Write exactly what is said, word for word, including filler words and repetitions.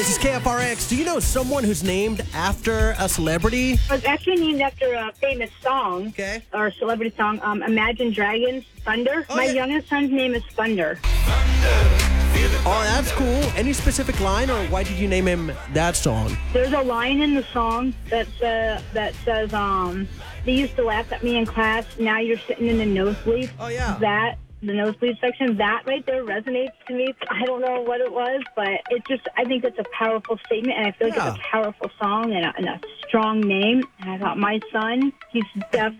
This is K F R X. Do you know someone who's named after a celebrity? I was actually named after a famous song. Okay. Or celebrity song, um, Imagine Dragons, Thunder. Oh, My yeah. youngest son's name is Thunder. Oh, that's cool. Any specific line, or why did you name him that song? There's a line in the song that's, uh, that says, um, they used to laugh at me in class, now you're sitting in the nosebleed. Oh, yeah. That, the nosebleed section, that right there resonates to me. I don't know what it was, but it just, I think it's a powerful statement, and I feel like Yeah. it's a powerful song and a, and a strong name. And I thought my son, he's definitely